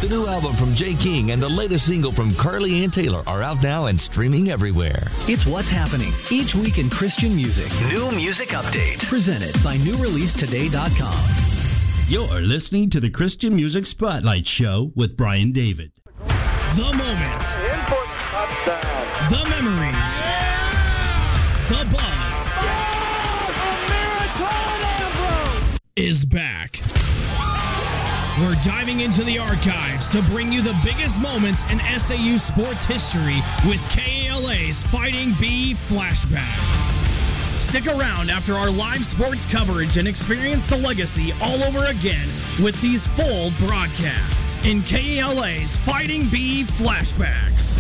The new album from Jay King and the latest single from Carly Ann Taylor are out now and streaming everywhere. It's what's happening each week in Christian music. New music update. Presented by NewReleaseToday.com. You're listening to the Christian Music Spotlight Show with Brian David. The moments. The memories. The buzz. Is back. We're diving into the archives to bring you the biggest moments in SAU sports history with KALA's Fighting B Flashbacks. Stick around after our live sports coverage and experience the legacy all over again with these full broadcasts in KALA's Fighting B Flashbacks.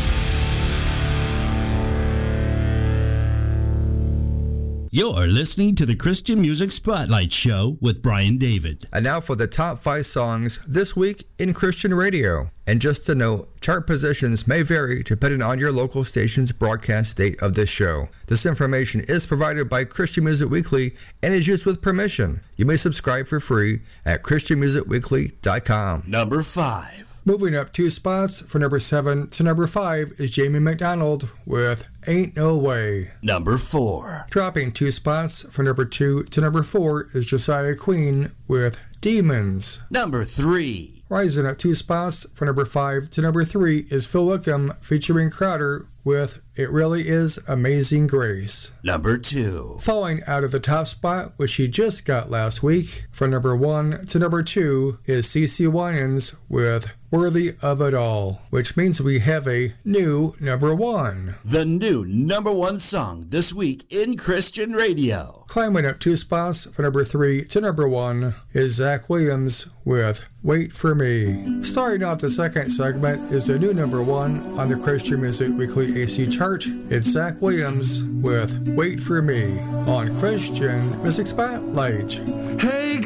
You're listening to the Christian Music Spotlight Show with Brian David. And now for the top 5 songs this week in Christian radio. And just to note, chart positions may vary depending on your local station's broadcast date of this show. This information is provided by Christian Music Weekly and is used with permission. You may subscribe for free at ChristianMusicWeekly.com. Number 5. Moving up 2 spots from number 7 to number 5 is Jamie McDonald with Ain't No Way. Number 4. Dropping 2 spots from number 2 to number 4 is Josiah Queen with Demons. Number 3. Rising up 2 spots from number 5 to number 3 is Phil Wickham featuring Crowder with It Really Is Amazing Grace. Number 2. Falling out of the top spot, which he just got last week, from number 1 to number 2 is CeCe Winans with Worthy of It All, which means we have a new number 1. The new number 1 song this week in Christian radio. Climbing up 2 spots from number 3 to number 1 is Zach Williams with Wait For Me. Starting off the second segment is the new number 1 on the Christian Music Weekly AC chart. It's Zach Williams with Wait For Me on Christian Music Spotlight. Hey